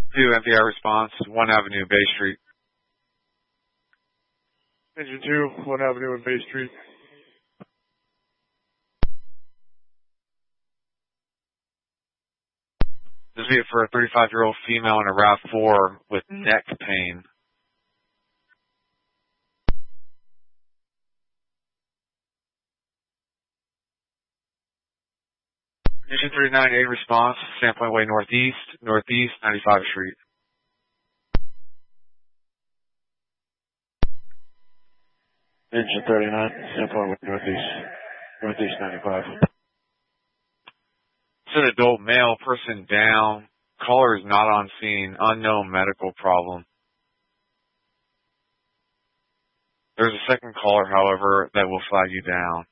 2, MPI response, 1 Avenue, Bay Street. Engine 2, 1 Avenue and Bay Street. This will be for a 35-year-old female in a RAV4 with neck pain. Engine 398 response, Sandpoint Way Northeast, 95 Street. Engine 39, Sandpoint Way Northeast 95. It's an adult male, person down. Caller is not on scene. Unknown medical problem. There's a second caller, however, that will flag you down.